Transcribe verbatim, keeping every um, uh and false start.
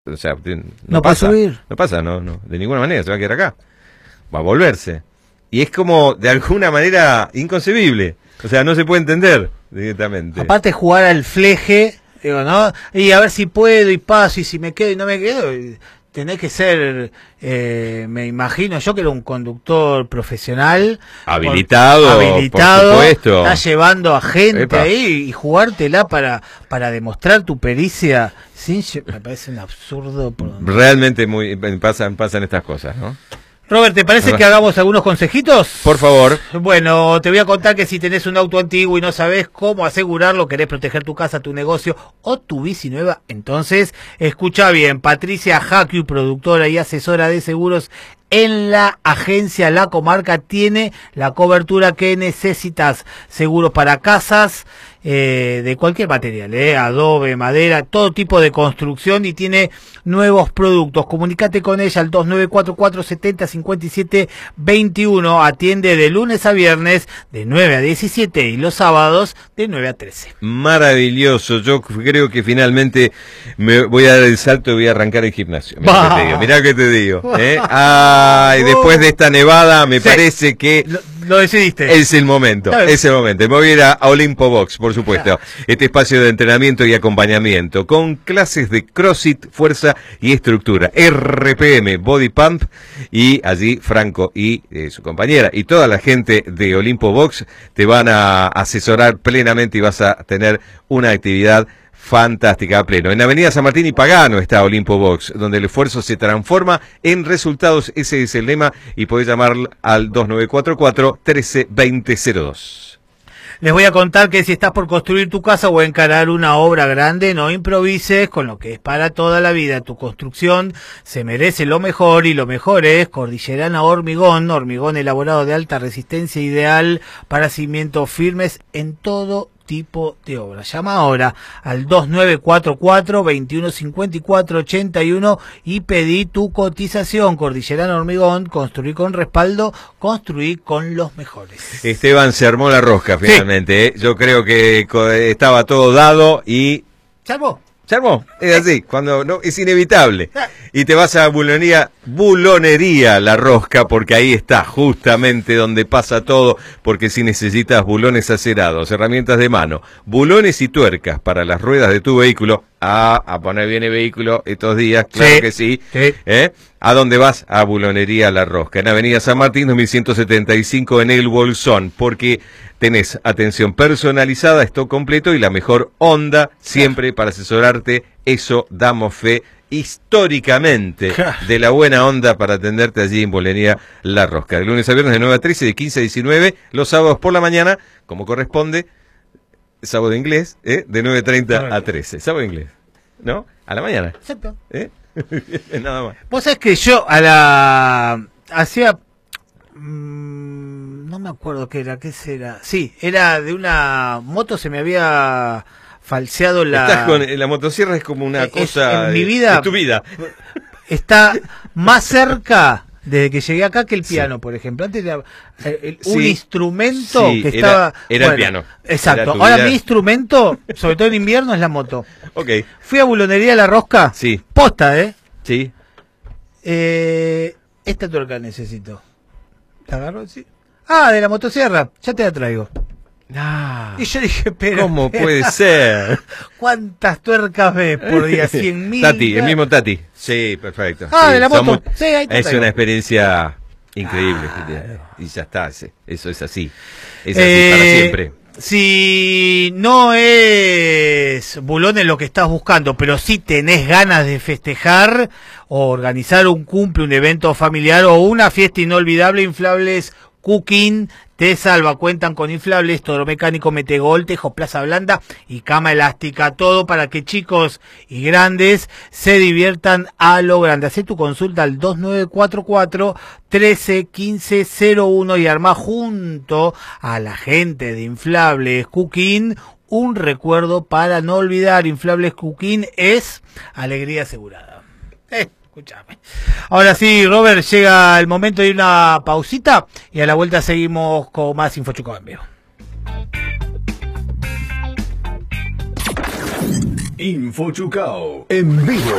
O sea, no, no pasa. puede subir. No pasa, no, no. De ninguna manera se va a quedar acá. Va a volverse. Y es como, de alguna manera, inconcebible. O sea, no se puede entender directamente. Aparte jugar al fleje, digo, ¿no? Y a ver si puedo y paso, y si me quedo y no me quedo. Tenés que ser, eh, me imagino yo que era un conductor profesional. Habilitado, con, habilitado por supuesto. Estás llevando a gente Epa. ahí y jugártela para, para demostrar tu pericia. Sin, me parece un absurdo. Por... Realmente muy pasan, pasan estas cosas, ¿no? Robert, ¿te parece que hagamos algunos consejitos? Por favor. Bueno, te voy a contar que si tenés un auto antiguo y no sabés cómo asegurarlo, querés proteger tu casa, tu negocio o tu bici nueva, entonces escucha bien. Patricia Jacu, productora y asesora de seguros en la agencia La Comarca, tiene la cobertura que necesitas. Seguros para casas, eh, de cualquier material, eh, adobe, madera, todo tipo de construcción, y tiene nuevos productos. Comunicate con ella al dos nueve cuatro cuatro setenta cincuenta y siete veintiuno. Atiende de lunes a viernes de nueve a diecisiete y los sábados de nueve a trece. Maravilloso. Yo creo que finalmente me voy a dar el salto y voy a arrancar el gimnasio. Mirá que te digo, mirá que te digo. ¿eh? Ay, después de esta nevada me sí. parece que lo, lo decidiste. Es el momento, es el momento. Me voy a ir a Olimpo Box, por supuesto. Este espacio de entrenamiento y acompañamiento con clases de CrossFit, fuerza y estructura, R P M, Body Pump, y allí Franco y eh, su compañera y toda la gente de Olimpo Box te van a asesorar plenamente y vas a tener una actividad fantástica a pleno. En Avenida San Martín y Pagano está Olimpo Box, donde el esfuerzo se transforma en resultados. Ese es el lema, y podés llamar al dos nueve cuatro cuatro trece veinte cero dos. Les voy a contar que si estás por construir tu casa o encarar una obra grande, no improvises con lo que es para toda la vida. Tu construcción se merece lo mejor, y lo mejor es Cordillerana Hormigón, hormigón elaborado de alta resistencia, ideal para cimientos firmes en todo tipo de obra. Llama ahora al dos nueve cuatro cuatro veintiuno cincuenta y cuatro ochenta y uno y pedí tu cotización. Cordillerana Hormigón, construir con respaldo, construir con los mejores. Esteban, se armó la rosca finalmente, sí. ¿eh? Yo creo que estaba todo dado y... ¿Se armó? Se armó, es así, cuando no, es inevitable. Y te vas a bulonería, bulonería La Rosca, porque ahí está justamente donde pasa todo, porque si necesitas bulones acerados, herramientas de mano, bulones y tuercas para las ruedas de tu vehículo, a, a poner bien el vehículo estos días, claro sí, que sí, sí. ¿Eh? ¿A dónde vas? A Bulonería La Rosca, en Avenida San Martín, dos mil ciento setenta y cinco, en El Bolsón, porque tenés atención personalizada, stock completo y la mejor onda siempre para asesorarte. Eso damos fe históricamente de la buena onda para atenderte allí en Bulonería La Rosca. De lunes a viernes de nueve a trece, de quince a diecinueve, los sábados por la mañana, como corresponde, sábado de inglés, ¿eh? De nueve treinta a trece. Sábado de inglés, ¿no? A la mañana. Exacto. ¿Eh? Nada más. Vos sabés que yo a la... hacía... Mmm, no me acuerdo qué era, qué será. Sí, era de una moto, se me había falseado la... Estás con, la motosierra es como una es, cosa... En de, mi vida... de tu vida. Está más cerca... Desde que llegué acá que el piano, sí. por ejemplo. Antes era el, un sí. instrumento sí, que estaba... Era, era bueno, el piano. Exacto. Ahora vida. Mi instrumento, sobre todo en invierno, es la moto. Ok. Fui a Bulonería La Rosca. Sí. Posta, ¿eh? Sí. Eh, esta tuerca necesito. ¿La agarro? Sí. Ah, de la motosierra. Ya te la traigo. Ah, y yo dije, pero... ¿cómo puede ser? ¿Cuántas tuercas ves por día? ¿Cien mil? Tati, el mismo Tati. Sí, perfecto. Ah, sí, de la moto. Muy... Sí, ahí te es traigo. una experiencia increíble. Ah, y ya está, eso es así. Es así eh, para siempre. Si no es bulones lo que estás buscando, pero si tenés ganas de festejar o organizar un cumple, un evento familiar o una fiesta inolvidable, Inflables Cooking te salva. Cuentan con inflables, todo mecánico, metegol, tejo, plaza blanda y cama elástica. Todo para que chicos y grandes se diviertan a lo grande. Hacé tu consulta al dos nueve cuatro cuatro trece quince cero uno y armá junto a la gente de Inflables Cooking un recuerdo para no olvidar. Inflables Cooking es alegría asegurada. Eh. Escúchame. Ahora sí, Robert, llega el momento de una pausita y a la vuelta seguimos con más Infochucao en vivo. Infochucao en vivo.